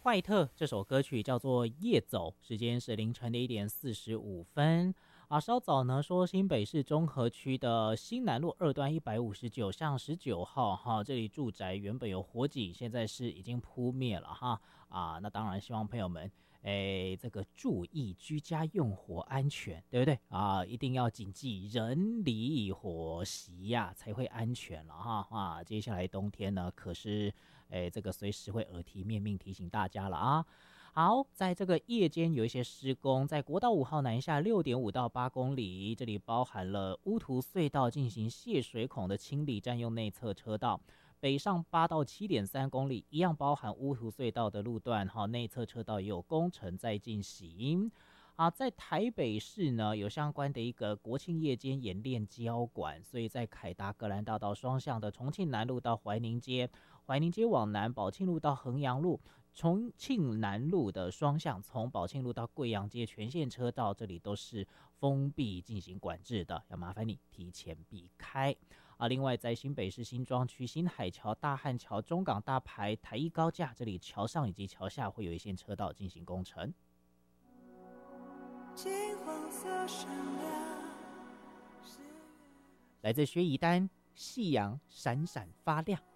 坏特这首歌曲叫做《夜走》，时间是凌晨的1:45啊。稍早呢说新北市中和区的新南路二段159巷19号哈，这里住宅原本有火警，现在是已经扑灭了哈啊。那当然希望朋友们这个注意居家用火安全，对不对啊？一定要谨记人离火熄呀，才会安全了哈啊。接下来冬天呢，可是这个随时会耳提面命提醒大家了啊。好，在这个夜间有一些施工，在国道5号南下6.5到8公里，这里包含了乌涂隧道进行泄水孔的清理，占用内侧车道。北上8到7.3公里，一样包含乌涂隧道的路段，内侧车道也有工程在进行。在台北市呢，有相关的一个国庆夜间演练交管，所以在凯达格兰大道双向的重庆南路到怀宁街，怀宁街往南，宝庆路到衡阳路，重庆南路的双向从宝庆路到贵阳街全线车道，这里都是封闭进行管制的，要麻烦你提前避开。另外在新北市新庄区新海桥、大汉桥、中港大排、台一高架，这里桥上以及桥下会有一线车道进行工程。金黄色闪亮，来自薛逸丹，夕阳闪闪发亮。